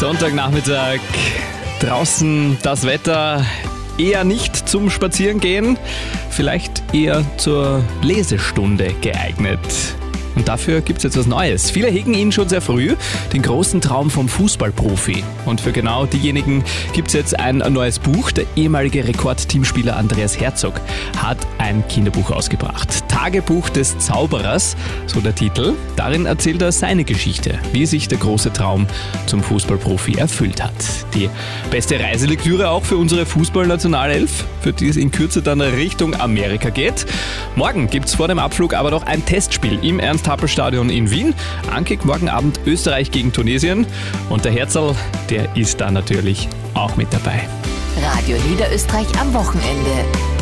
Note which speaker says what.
Speaker 1: Sonntagnachmittag, draußen das Wetter eher nicht zum Spazierengehen, vielleicht eher zur Lesestunde geeignet. Und dafür gibt es jetzt was Neues. Viele hegen ihn schon sehr früh, den großen Traum vom Fußballprofi. Und für genau diejenigen gibt es jetzt ein neues Buch. Der ehemalige Rekordteamspieler Andreas Herzog hat ein Kinderbuch ausgebracht. Tagebuch des Zauberers, so der Titel. Darin erzählt er seine Geschichte, wie sich der große Traum zum Fußballprofi erfüllt hat. Die beste Reiselektüre auch für unsere Fußballnationalelf, für die es in Kürze dann Richtung Amerika geht. Morgen gibt es vor dem Abflug aber noch ein Testspiel im Ernst-Happel-Stadion in Wien. Ankick morgen Abend Österreich gegen Tunesien. Und der Herzl, der ist da natürlich auch mit dabei.
Speaker 2: Radio Niederösterreich am Wochenende.